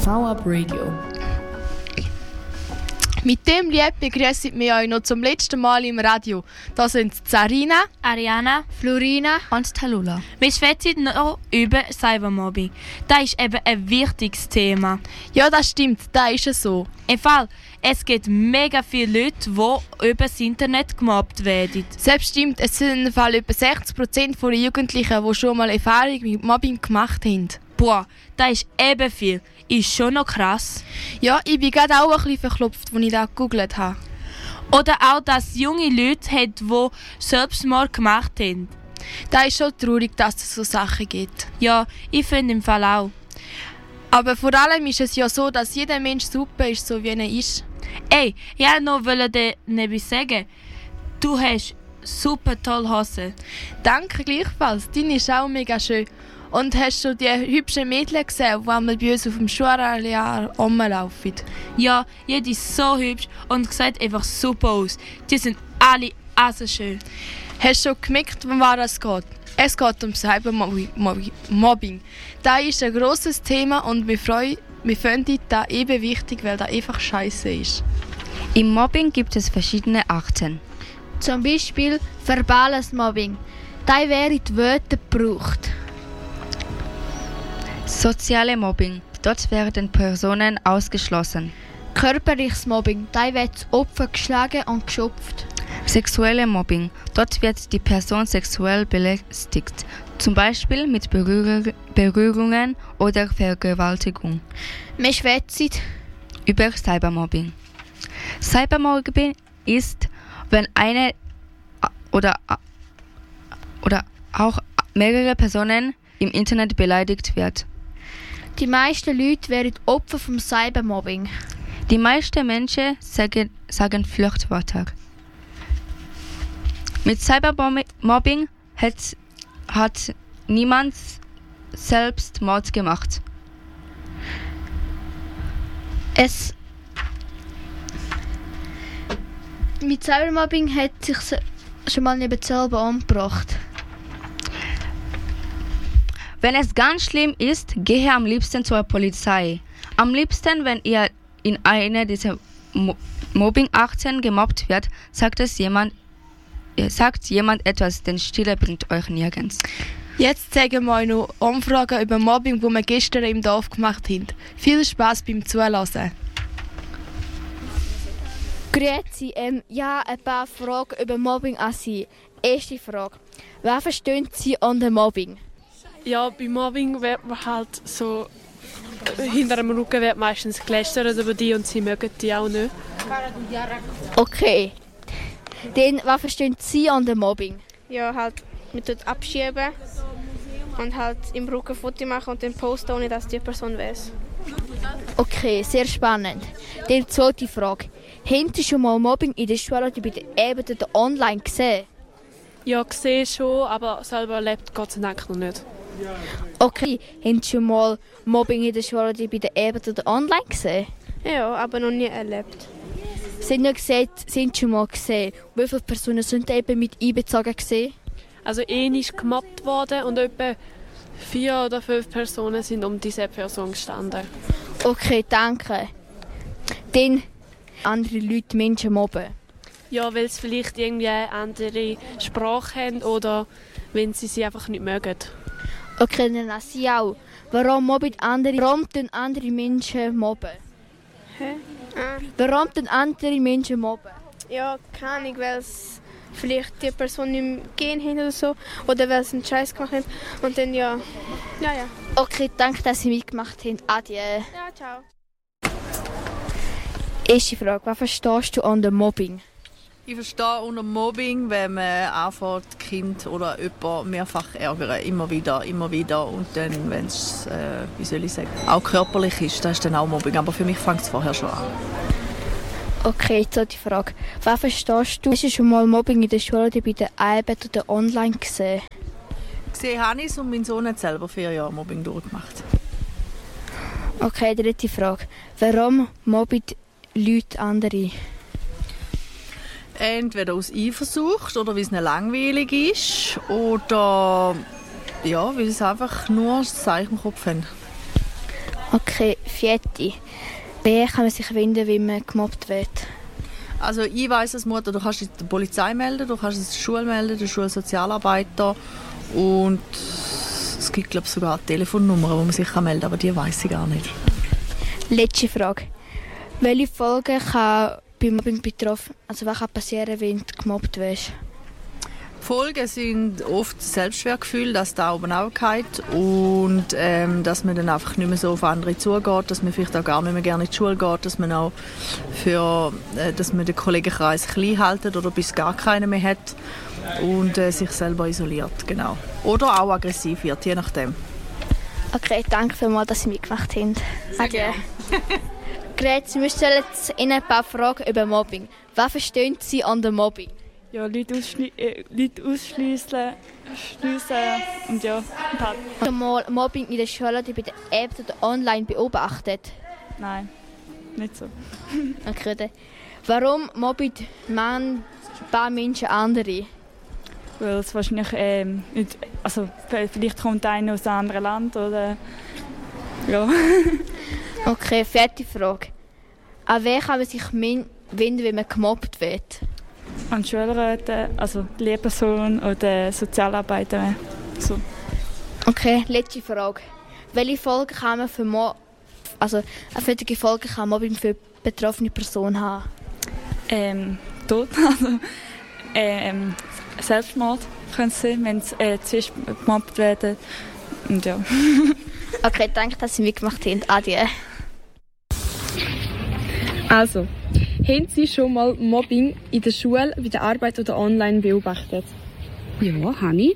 VUp Radio. Mit dem Lied begrüßen wir euch noch zum letzten Mal im Radio. Da sind Sarina, Ariana, Florina und Talula. wir schwätzen noch über Cybermobbing. Das ist eben ein wichtiges Thema. Ja, das stimmt, da ist es so. Im Fall, es gibt mega viele Leute, die über das Internet gemobbt werden. Selbst stimmt, es sind im Fall etwa 60% der Jugendlichen, die schon mal Erfahrung mit Mobbing gemacht haben. Boah, das ist eben viel. Ist schon noch krass. Ja, ich bin gerade auch ein bisschen verklopft, als ich das gegoogelt habe. Oder auch, dass es junge Leute hat, die Selbstmord gemacht haben. Da ist schon traurig, dass es so Sachen gibt. Ja, ich finde im Fall auch. Aber vor allem ist es ja so, dass jeder Mensch super ist, so wie er ist. Ey, ich wollte dir noch etwas sagen. Du hast super tolle Hosen. Danke gleichfalls, deine ist auch mega schön. Und hast du die hübschen Mädchen gesehen, die einmal bei uns auf dem Schulareal rumlaufen? Ja, jede ist so hübsch und sieht einfach super aus. Die sind alle so schön. Hast du schon gemerkt, um was es geht? Es geht um Cybermobbing. Das ist ein grosses Thema und wir finden das eben wichtig, weil das einfach scheiße ist. Im Mobbing gibt es verschiedene Arten. Zum Beispiel verbales Mobbing. Da werden die Wörter gebraucht. Soziale Mobbing. Dort werden Personen ausgeschlossen. Körperliches Mobbing. Da wird das Opfer geschlagen und geschupft. Sexuelle Mobbing. Dort wird die Person sexuell belästigt. Zum Beispiel mit Berührungen oder Vergewaltigung. Wir schwätzen Über Cybermobbing. Cybermobbing ist, wenn eine oder auch mehrere Personen im Internet beleidigt wird. Die meisten Leute werden Opfer vom Cybermobbing. Die meisten Menschen sagen Fluchtwörter. Mit Cybermobbing hat niemand Selbstmord gemacht. Mit Cybermobbing hat sich schon mal jemand selber umgebracht. Wenn es ganz schlimm ist, gehe am liebsten zur Polizei. Am liebsten, wenn ihr in einer dieser Mobbing-Arten gemobbt wird, sagt jemand etwas, denn Stille bringt euch nirgends. Jetzt zeigen wir euch noch Umfragen über Mobbing, die wir gestern im Dorf gemacht haben. Viel Spass beim Zuhören. Grüezi, ja, ein paar Fragen über Mobbing an Sie. Erste Frage. Was verstehen Sie unter Mobbing? Ja, bei Mobbing wird man halt so hinter dem Rücken wird meistens gelästert über die und sie mögen die auch nicht. Okay. Dann, was verstehen Sie unter Mobbing? Ja, halt, man tut abschieben und halt im Rücken Foto machen und dann posten, ohne dass die Person weiß. Okay, sehr spannend. Dann zweite Frage. Haben Sie schon mal Mobbing in der Schule oder bei den Arbeiten online gesehen? Ja, gesehen schon, aber selber erlebt Gott sei Dank noch nicht. Okay, haben Sie schon mal Mobbing in der Schule oder bei den Arbeiten oder online gesehen? Ja, aber noch nie erlebt. Sie haben ja gesagt, Sie haben schon mal gesehen. Wie viele Personen sind eben mit einbezogen gesehen? Also einer ist gemobbt worden und etwa 4 oder 5 Personen sind um diese Person gestanden. Okay, danke. Dann andere Leute Menschen mobben. Ja, weil sie vielleicht irgendwie eine andere Sprache haben oder wenn sie einfach nicht mögen. Okay, dann auch Sie auch. Warum tun andere Menschen mobben? Hä? Warum tun andere Menschen mobben? Ja, keine Ahnung, weil es vielleicht die Person nicht mehr gehen haben oder so. Oder weil sie einen Scheiß gemacht haben. Und dann ja. Okay, danke, dass Sie mitgemacht haben. Adieu. Ja, ciao. Erste Frage, was verstehst du unter Mobbing? Ich verstehe unter Mobbing, wenn man anfängt, Kind oder jemanden mehrfach ärgern, immer wieder. Und dann, wenn es, auch körperlich ist, das ist dann auch Mobbing. Aber für mich fängt es vorher schon an. Okay, zweite Frage. Was verstehst du? Hast du schon mal Mobbing in der Schule oder bei der Arbeit oder online gesehen? Gesehen habe ich es und mein Sohn hat selber 4 Jahre Mobbing durchgemacht. Okay, dritte Frage. Warum mobben Leute andere? Entweder aus Eifersucht oder weil es ihnen langweilig ist oder ja, weil sie einfach nur das Zeichen im Kopf haben. Okay, 4. Wer kann man sich wenden, wenn man gemobbt wird? Also ich weiss als Mutter, du kannst es der Polizei melden, du kannst es der Schule melden, der Schulsozialarbeiter und es gibt glaube ich sogar Telefonnummern, wo man sich melden kann, aber die weiss ich gar nicht. Letzte Frage. Welche Folgen kann beim Mobbing betroffen, also was kann passieren, wenn du gemobbt wirst? Die Folgen sind oft das Selbstwertgefühl, dass da oben auch geht und dass man dann einfach nicht mehr so auf andere zugeht, dass man vielleicht auch gar nicht mehr gerne in die Schule geht, dass man auch dass man den Kollegenkreis klein hält oder bis gar keinen mehr hat und sich selber isoliert, genau. Oder auch aggressiv wird, je nachdem. Okay, danke vielmals, dass Sie mitgemacht haben. Adieu. Grüezi, wir stellen Ihnen ein paar Fragen über Mobbing. Was verstehen Sie an der Mobbing? Ja, Leute ausschliessen und ja. Hast du mal Mobbing in der Schule oder bei der App oder online beobachtet? Nein, nicht so. Okay. Warum mobbt man ein paar Menschen andere? Weil es wahrscheinlich nicht, also vielleicht kommt einer aus einem anderen Land oder ja. Okay, 4. Frage. An wen kann man sich wenden, wenn man gemobbt wird? An Schulräte, also die Lehrperson oder Sozialarbeiter. So. Okay, letzte Frage. Welche Folgen kann man für welche Folgen kann Mobbing für betroffene Personen haben? Tod, also Selbstmord können sie sein, wenn sie zuerst gemobbt werden. Und ja. Okay, danke, dass Sie mitgemacht haben. Adieu. Also, haben Sie schon mal Mobbing in der Schule, bei der Arbeit oder online beobachtet? Ja, habe ich.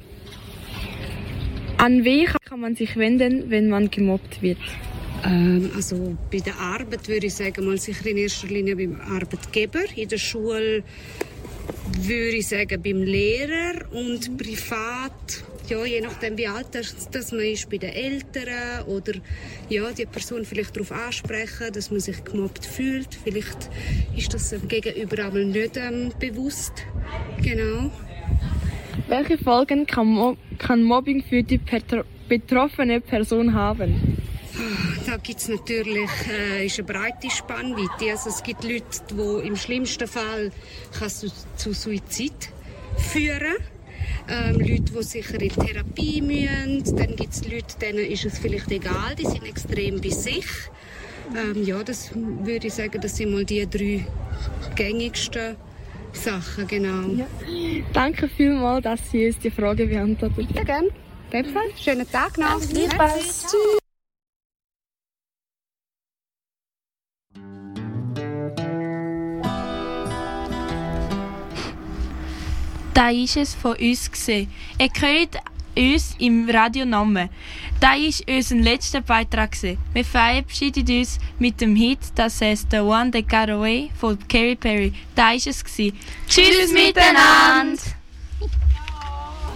An wen kann man sich wenden, wenn man gemobbt wird? Also bei der Arbeit würde ich sagen, mal sicher in erster Linie beim Arbeitgeber. In der Schule würde ich sagen beim Lehrer und privat, ja, je nachdem wie alt das man ist, bei den Eltern oder ja, die Person vielleicht darauf ansprechen, dass man sich gemobbt fühlt. Vielleicht ist das dem Gegenüber aber nicht bewusst. Genau. Welche Folgen kann Mobbing für die betroffene Person haben? Da gibt es natürlich ist eine breite Spannweite. Also es gibt Leute, die im schlimmsten Fall zu Suizid führen können. Leute, die sicher in Therapie müssen. Dann gibt es Leute, denen ist es vielleicht egal, die sind extrem bei sich. Ja, das würde ich sagen, das sind mal die 3 gängigsten Sachen, genau. Ja. Danke vielmals, dass Sie uns die Frage beantwortet haben. Ja, gerne. Schönen Tag noch. Tschüss. Das war es von uns. Ihr hört uns im Radio Namen. Das war unser letzter Beitrag. Wir verabschieden uns mit dem Hit «Das heißt The One That Got Away» von Katy Perry. Das war es. Tschüss miteinander!